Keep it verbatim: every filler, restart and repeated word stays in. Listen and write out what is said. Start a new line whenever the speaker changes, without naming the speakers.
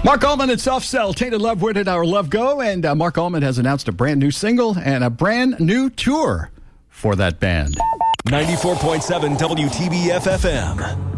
Mark Allman and Soft Cell, Tainted Love, Where Did Our Love Go? And uh, Mark Allman has announced a brand new single and a brand new tour for that band.
ninety-four point seven W T B F F M.